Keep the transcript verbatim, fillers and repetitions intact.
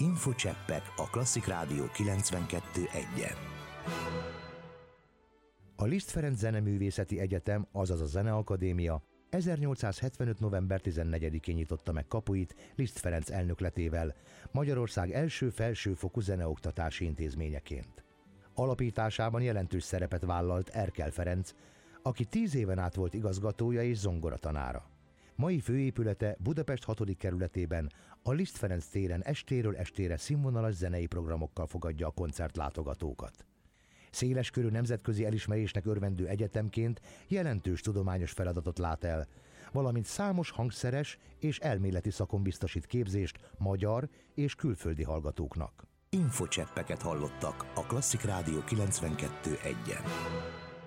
Infocseppek a Klasszik Rádió kilencvenkettő egyen. A Liszt Ferenc Zeneművészeti Egyetem, azaz a Zeneakadémia ezernyolcszázhetvenöt. november tizennegyedikén nyitotta meg kapuit Liszt Ferenc elnökletével, Magyarország első felsőfokú zeneoktatási intézményeként. Alapításában jelentős szerepet vállalt Erkel Ferenc, aki tíz éven át volt igazgatója és zongoratanára. Mai főépülete Budapest hatodik kerületében, a Liszt Ferenc téren estéről estére színvonalas zenei programokkal fogadja a koncertlátogatókat. Széleskörű nemzetközi elismerésnek örvendő egyetemként jelentős tudományos feladatot lát el, valamint számos hangszeres és elméleti szakon biztosít képzést magyar és külföldi hallgatóknak. Infocseppeket hallottak a Klasszik Rádió kilencvenkettő egyen.